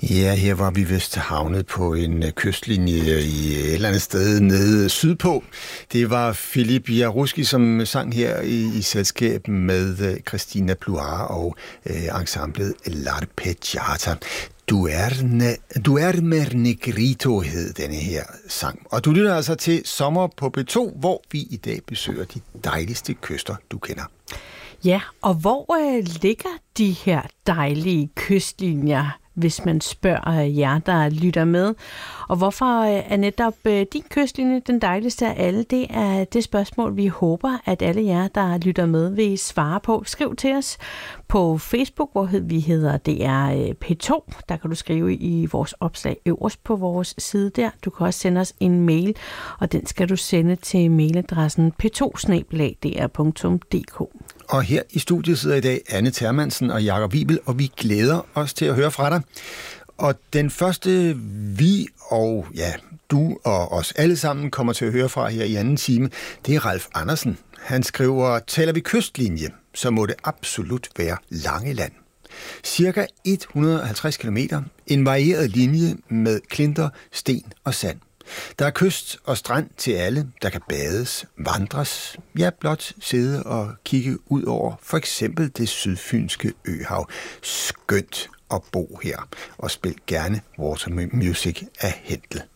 Ja, her var vi vist havnet på en kystlinje i et eller andet sted nede sydpå. Det var Philip Jaruski, som sang her i selskab med Christina Pluar og ensemblet L'Arpeggiata. Du er mer negrito hed denne her sang. Og du lytter altså til Sommer på P2, hvor vi i dag besøger de dejligste kyster, du kender. Ja, og hvor ligger de her dejlige kystlinjer, hvis man spørger jer, der lytter med? Og hvorfor er netop din kystlinje den dejligste af alle? Det er det spørgsmål, vi håber, at alle jer, der lytter med, vil svare på. Skriv til os på Facebook, hvor vi hedder DR P2. Der kan du skrive i vores opslag øverst på vores side der. Du kan også sende os en mail, og den skal du sende til mailadressen p2@dr.dk. Og her i studiet sidder i dag Anne Termansen og Jakob Wiibel, og vi glæder os til at høre fra dig. Og den første vi og du og os alle sammen kommer til at høre fra her i anden time, det er Ralf Andersen. Han skriver, taler vi kystlinje, så må det absolut være Langeland. Cirka 150 kilometer, en varieret linje med klinter, sten og sand. Der er kyst og strand til alle, der kan bades, vandres, blot sidde og kigge ud over for eksempel det sydfynske øhav. Skønt at bo her, og spil gerne Water Music af Händel.